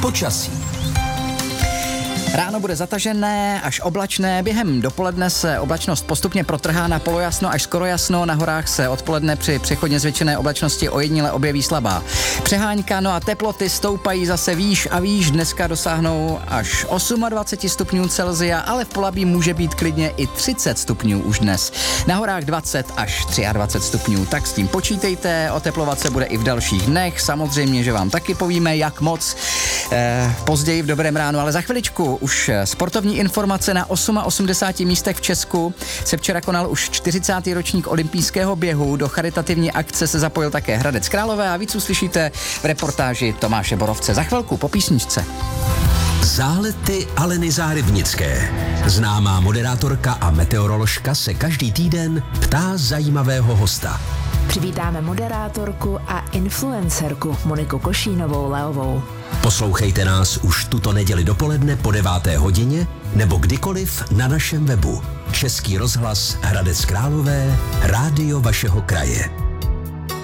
Počasí. Ráno bude zatažené až oblačné, během dopoledne se oblačnost postupně protrhá na polojasno až skoro jasno, na horách se odpoledne při přechodně zvětšené oblačnosti ojediněle objeví slabá přehánka, no a teploty stoupají zase výš a výš, dneska dosáhnou až 28 stupňů Celsia, ale v Polabí může být klidně i 30 stupňů už dnes. Na horách 20 až 23 stupňů, tak s tím počítejte, oteplovat se bude i v dalších dnech, samozřejmě, že vám taky povíme, jak moc později v dobrém ránu, ale za chviličku už sportovní informace. Na 88 místech v Česku se včera konal už 40. ročník olympijského běhu. Do charitativní akce se zapojil také Hradec Králové a víc uslyšíte v reportáži Tomáše Borovce. Za chvilku po písničce. Zálety Aleny Zárybnické. Známá moderátorka a meteoroložka se každý týden ptá zajímavého hosta. Přivítáme moderátorku a influencerku Moniku Košínovou-Leovou. Poslouchejte nás už tuto neděli dopoledne po 9. hodině nebo kdykoliv na našem webu. Český rozhlas Hradec Králové, rádio vašeho kraje.